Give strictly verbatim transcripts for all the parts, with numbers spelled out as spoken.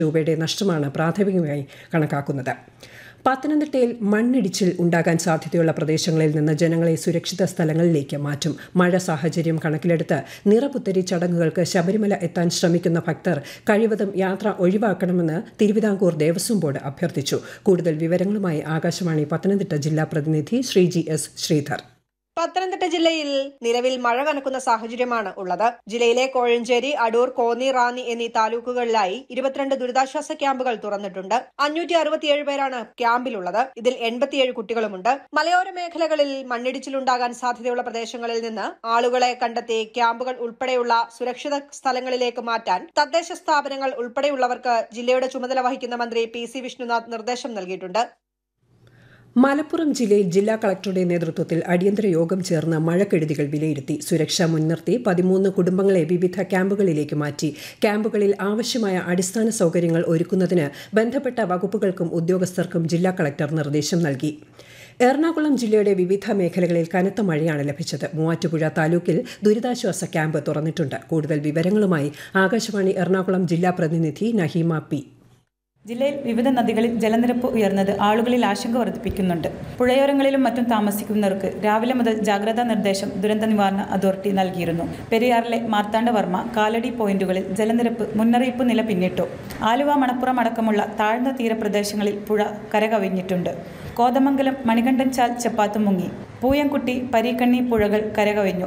രൂപയുടെ നഷ്ടമാണ് പ്രാഥമികമായി കണക്കാക്കുന്നത്. പത്തനംതിട്ടയിൽ മണ്ണിടിച്ചിൽ ഉണ്ടാകാൻ സാധ്യതയുള്ള പ്രദേശങ്ങളിൽ നിന്ന് ജനങ്ങളെ സുരക്ഷിത സ്ഥലങ്ങളിലേക്ക് മാറ്റും. മഴ സാഹചര്യം കണക്കിലെടുത്ത് നിറപുത്തരി ചടങ്ങുകൾക്ക് ശബരിമല എത്താൻ ശ്രമിക്കുന്ന ഭക്തർ കഴിവതും യാത്ര ഒഴിവാക്കണമെന്ന് തിരുവിതാംകൂർ ദേവസ്വം ബോർഡ് അഭ്യർത്ഥിച്ചു. കൂടുതൽ വിവരങ്ങളുമായി ആകാശവാണി പത്തനംതിട്ട ജില്ലാ പ്രതിനിധി ശ്രീജി എസ് ശ്രീധർ. പത്തനംതിട്ട ജില്ലയിൽ നിലവിൽ മഴ കനക്കുന്ന സാഹചര്യമാണ് ഉള്ളത്. ജില്ലയിലെ കോഴഞ്ചേരി, അടൂർ, കോന്നി, റാന്നി എന്നീ താലൂക്കുകളിലായി ഇരുപത്തിരണ്ട് ദുരിതാശ്വാസ ക്യാമ്പുകൾ തുറന്നിട്ടുണ്ട്. അഞ്ഞൂറ്റി അറുപത്തിയേഴ് പേരാണ് ക്യാമ്പിലുള്ളത്. ഇതിൽ എൺപത്തിയേഴ് കുട്ടികളുമുണ്ട്. മലയോര മേഖലകളിൽ മണ്ണിടിച്ചിലുണ്ടാകാൻ സാധ്യതയുള്ള പ്രദേശങ്ങളിൽ നിന്ന് ആളുകളെ കണ്ടെത്തി ക്യാമ്പുകൾ ഉൾപ്പെടെയുള്ള സുരക്ഷിത സ്ഥലങ്ങളിലേക്ക് മാറ്റാൻ തദ്ദേശ സ്ഥാപനങ്ങൾ ഉൾപ്പെടെയുള്ളവർക്ക് ജില്ലയുടെ ചുമതല വഹിക്കുന്ന മന്ത്രി പി സി വിഷ്ണുനാഥ് നിർദ്ദേശം നൽകിയിട്ടുണ്ട്. മലപ്പുറം ജില്ലയിൽ ജില്ലാ കളക്ടറുടെ നേതൃത്വത്തിൽ അടിയന്തര യോഗം ചേർന്ന് മഴക്കെടുതികൾ വിലയിരുത്തി. സുരക്ഷ മുൻനിർത്തി പതിമൂന്ന് കുടുംബങ്ങളെ വിവിധ ക്യാമ്പുകളിലേക്ക് മാറ്റി. ക്യാമ്പുകളിൽ ആവശ്യമായ അടിസ്ഥാന സൗകര്യങ്ങൾ ഒരുക്കുന്നതിന് ബന്ധപ്പെട്ട വകുപ്പുകൾക്കും ഉദ്യോഗസ്ഥർക്കും ജില്ലാ കളക്ടർ നിർദ്ദേശം നൽകി. എറണാകുളം ജില്ലയുടെ വിവിധ മേഖലകളിൽ കനത്ത മഴയാണ് ലഭിച്ചത്. മൂവാറ്റുപുഴ താലൂക്കിൽ ദുരിതാശ്വാസ ക്യാമ്പ് തുറന്നിട്ടുണ്ട്. കൂടുതൽ വിവരങ്ങളുമായി ആകാശവാണി എറണാകുളം ജില്ലാ പ്രതിനിധി നഹീമ പി. ജില്ലയിൽ വിവിധ നദികളിൽ ജലനിരപ്പ് ഉയർന്നത് ആളുകളിൽ ആശങ്ക വർദ്ധിപ്പിക്കുന്നുണ്ട്. പുഴയോരങ്ങളിലും മറ്റും താമസിക്കുന്നവർക്ക് രാവിലെ മുതൽ ജാഗ്രതാ നിർദ്ദേശം ദുരന്ത നിവാരണ അതോറിറ്റി നൽകിയിരുന്നു. പെരിയാറിലെ മാർത്താണ്ഡവർമ്മ, കാലടി പോയിന്റുകളിൽ ജലനിരപ്പ് മുന്നറിയിപ്പ് നില പിന്നിട്ടു. ആലുവ, മണപ്പുറം അടക്കമുള്ള താഴ്ന്ന തീരപ്രദേശങ്ങളിൽ പുഴ കരകവിഞ്ഞിട്ടുണ്ട്. കോതമംഗലം, മണികണ്ഠൻ ചാൽ, ചെപ്പാത്ത് മുങ്ങി. പൂയംകുട്ടി, പരീക്കണ്ണി പുഴകൾ കരകവിഞ്ഞു.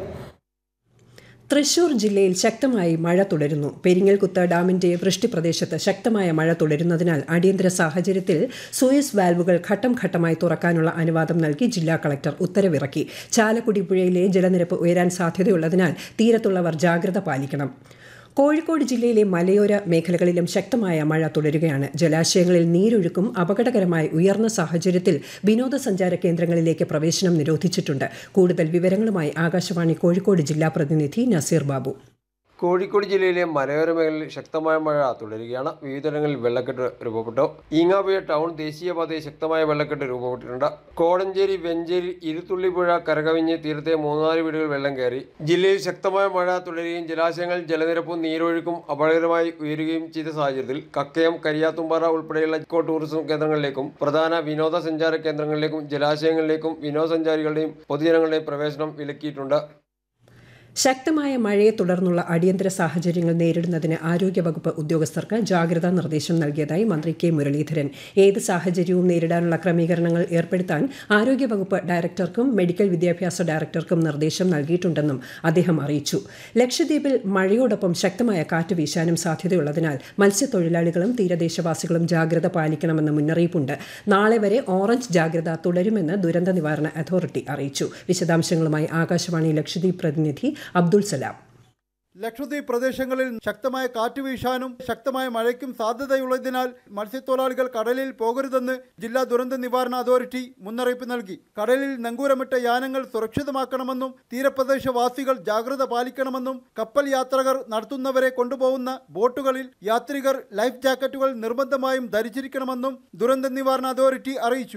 തൃശൂർ ജില്ലയിൽ ശക്തമായി മഴ തുടരുന്നു. പെരിങ്ങൽകുത്ത് ഡാമിന്റെ വൃഷ്ടിപ്രദേശത്ത് ശക്തമായ മഴ തുടരുന്നതിനാൽ അടിയന്തര സാഹചര്യത്തിൽ സൂയസ് വാൽവുകൾ ഘട്ടം ഘട്ടമായി തുറക്കാനുള്ള അനുവാദം നൽകി ജില്ലാ കളക്ടർ ഉത്തരവിറക്കി. ചാലക്കുടി പുഴയിലെ ജലനിരപ്പ് ഉയരാൻ സാധ്യതയുള്ളതിനാൽ തീരത്തുള്ളവർ ജാഗ്രത പാലിക്കണം. കോഴിക്കോട് ജില്ലയിലെ മലയോര മേഖലകളിലും ശക്തമായ മഴ തുടരുകയാണ്. ജലാശയങ്ങളിൽ നീരൊഴുക്കും അപകടകരമായി ഉയർന്ന സാഹചര്യത്തിൽ വിനോദസഞ്ചാര കേന്ദ്രങ്ങളിലേക്ക് പ്രവേശനം നിരോധിച്ചിട്ടുണ്ട്. കൂടുതൽ വിവരങ്ങളുമായി ആകാശവാണി കോഴിക്കോട് ജില്ലാ പ്രതിനിധി നസീർ ബാബു. കോഴിക്കോട് ജില്ലയിലെ മലയോര മേഖലയിൽ ശക്തമായ മഴ തുടരുകയാണ്. വിവിധയിടങ്ങളിൽ വെള്ളക്കെട്ട് രൂപപ്പെട്ടു. ഈങ്ങാപ്പുഴ ടൗൺ ദേശീയപാതയിൽ ശക്തമായ വെള്ളക്കെട്ട് രൂപപ്പെട്ടിട്ടുണ്ട്. കോടഞ്ചേരി, വെഞ്ചേരി, ഇരുത്തുള്ളിപ്പുഴ കരകവിഞ്ഞ് തീരത്തെ മൂന്നാല് വീടുകൾ വെള്ളം കയറി. ജില്ലയിൽ ശക്തമായ മഴ തുടരുകയും ജലാശയങ്ങളിൽ ജലനിരപ്പും നീരൊഴുക്കും അപകടകരമായി ഉയരുകയും ചെയ്ത സാഹചര്യത്തിൽ കക്കയം, കരിയാത്തുംപാറ ഉൾപ്പെടെയുള്ള ഇക്കോ ടൂറിസം കേന്ദ്രങ്ങളിലേക്കും പ്രധാന വിനോദസഞ്ചാര കേന്ദ്രങ്ങളിലേക്കും ജലാശയങ്ങളിലേക്കും വിനോദസഞ്ചാരികളുടെയും പൊതുജനങ്ങളുടെയും പ്രവേശനം വിലക്കിയിട്ടുണ്ട്. ശക്തമായ മഴയെ തുടർന്നുള്ള അടിയന്തര സാഹചര്യങ്ങൾ നേരിടുന്നതിന് ആരോഗ്യവകുപ്പ് ഉദ്യോഗസ്ഥർക്ക് ജാഗ്രതാ നിർദ്ദേശം നൽകിയതായി മന്ത്രി കെ മുരളീധരൻ. ഏത് സാഹചര്യവും നേരിടാനുള്ള ക്രമീകരണങ്ങൾ ഏർപ്പെടുത്താൻ ആരോഗ്യവകുപ്പ് ഡയറക്ടർക്കും മെഡിക്കൽ വിദ്യാഭ്യാസ ഡയറക്ടർക്കും നിർദ്ദേശം നൽകിയിട്ടുണ്ടെന്നും അദ്ദേഹം അറിയിച്ചു. ലക്ഷദ്വീപിൽ മഴയോടൊപ്പം ശക്തമായ കാറ്റ് വീശാനും സാധ്യതയുള്ളതിനാൽ മത്സ്യത്തൊഴിലാളികളും തീരദേശവാസികളും ജാഗ്രത പാലിക്കണമെന്ന് മുന്നറിയിപ്പുണ്ട്. നാളെ വരെ ഓറഞ്ച് ജാഗ്രത തുടരുമെന്ന് ദുരന്ത നിവാരണ അതോറിറ്റി അറിയിച്ചു. വിശദാംശങ്ങളുമായി ആകാശവാണി ലക്ഷദ്വീപ് പ്രതിനിധി അബ്ദുൾ സലാം. ലക്ഷദ്വീപ് പ്രദേശങ്ങളിൽ ശക്തമായ കാറ്റ് വീശാനും ശക്തമായ മഴയ്ക്കും സാധ്യതയുള്ളതിനാൽ മത്സ്യത്തൊഴിലാളികൾ കടലിൽ പോകരുതെന്ന് ജില്ലാ ദുരന്ത നിവാരണ അതോറിറ്റി മുന്നറിയിപ്പ് നൽകി. കടലിൽ നങ്കൂരമിട്ട യാനങ്ങൾ സുരക്ഷിതമാക്കണമെന്നും തീരപ്രദേശവാസികൾ ജാഗ്രത പാലിക്കണമെന്നും കപ്പൽ യാത്രികർ നടത്തുന്നവരെ കൊണ്ടുപോകുന്ന ബോട്ടുകളിൽ യാത്രികർ ലൈഫ് ജാക്കറ്റുകൾ നിർബന്ധമായും ധരിച്ചിരിക്കണമെന്നും ദുരന്ത നിവാരണ അതോറിറ്റി അറിയിച്ചു.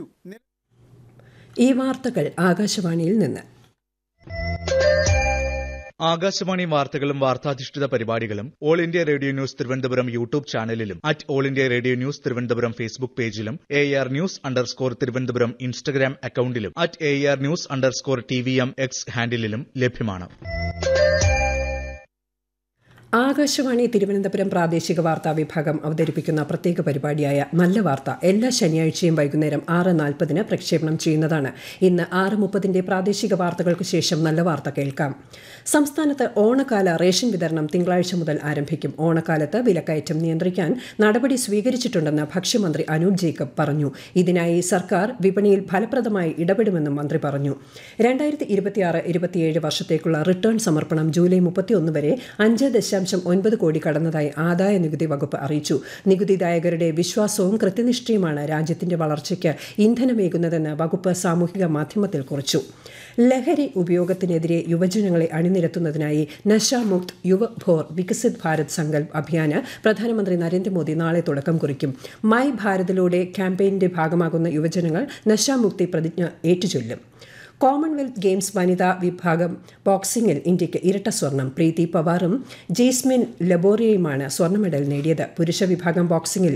ഈ വാർത്തകൾ ആകാശവാണിയിൽ നിന്ന്. ആകാശവാണി വാർത്തകളും വാർത്താധിഷ്ഠിത പരിപാടികളും all India radio news Thiruvananthapuram YouTube ചാനലിലും at all India radio news Thiruvananthapuram Facebook പേജിലും A R news underscore Thiruvananthapuram Instagram അക്കൌണ്ടിലും at A R news underscore T V M X ഹാൻഡിലും ലഭ്യമാണ്. ആകാശവാണി തിരുവനന്തപുരം പ്രാദേശിക വാർത്താ വിഭാഗം അവതരിപ്പിക്കുന്ന പ്രത്യേക പരിപാടിയായ നല്ല വാർത്ത എല്ലാ ശനിയാഴ്ചയും വൈകുന്നേരം ആറ് നാൽപ്പതിന് പ്രക്ഷേപണം ചെയ്യുന്നതാണ്. ഇന്ന് ആറ് മുപ്പതിന്റെ പ്രാദേശിക വാർത്തകൾക്ക് ശേഷം നല്ല വാർത്ത കേൾക്കാം. സംസ്ഥാനത്ത് ഓണക്കാല റേഷൻ വിതരണം തിങ്കളാഴ്ച മുതൽ ആരംഭിക്കും. ഓണക്കാലത്ത് വിലക്കയറ്റം നിയന്ത്രിക്കാൻ നടപടി സ്വീകരിച്ചിട്ടുണ്ടെന്ന് ഭക്ഷ്യമന്ത്രി അനൂപ് ജേക്കബ് പറഞ്ഞു. ഇതിനായി സർക്കാർ വിപണിയിൽ ഫലപ്രദമായി ഇടപെടുമെന്നും മന്ത്രി പറഞ്ഞു. രണ്ടായിരത്തി ഇരുപത്തിയാറ് ഇരുപത്തിയേഴ് വർഷത്തേക്കുള്ള റിട്ടേൺ സമർപ്പണം ജൂലൈ മുപ്പത്തിയൊന്ന് വരെ അഞ്ച് ദശാംശം ഒൻപത് കോടി കടന്നതായി ആദായ നികുതി വകുപ്പ് അറിയിച്ചു. നികുതിദായകരുടെ വിശ്വാസവും കൃത്യനിഷ്ഠയുമാണ് രാജ്യത്തിന്റെ വളർച്ചയ്ക്ക് ഇന്ധനമേകുന്നതെന്ന് വകുപ്പ് സാമൂഹിക മാധ്യമത്തിൽ കുറിച്ചു. ലഹരി ഉപയോഗത്തിനെതിരെ യുവജനങ്ങളെ അണിനിരത്തുന്നതിനായി നശാമുക്ത് യുവഭോർ വികസിത് ഭാരത് സങ്കൽപ് അഭിയാന് പ്രധാനമന്ത്രി നരേന്ദ്രമോദി നാളെ തുടക്കം കുറിക്കും. മൈ ഭാരതിലൂടെ ക്യാമ്പയിന്റെ ഭാഗമാകുന്ന യുവജനങ്ങൾ നശാമുക്തി പ്രതിജ്ഞ ഏറ്റുചൊല്ലും. കോമൺവെൽത്ത് ഗെയിംസ് വനിതാ വിഭാഗം ബോക്സിംഗിൽ ഇന്ത്യയ്ക്ക് ഇരട്ട സ്വർണം. പ്രീതി പവാറും ജെയ്സ്മിൻ ലബോറിയയുമാണ് സ്വർണ്ണ മെഡൽ നേടിയത്. പുരുഷ വിഭാഗം ബോക്സിംഗിൽ